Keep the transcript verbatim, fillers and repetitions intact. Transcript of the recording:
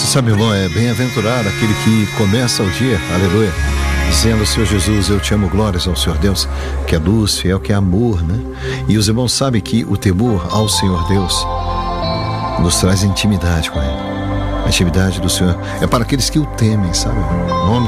sabe, irmão, é bem-aventurado aquele que começa o dia, aleluia, dizendo: Senhor Jesus, eu te amo, glórias ao Senhor Deus, que é luz, fiel, que é amor, né? E os irmãos sabem que o temor ao Senhor Deus nos traz intimidade com Ele. A intimidade do Senhor é para aqueles que o temem, sabe? O nome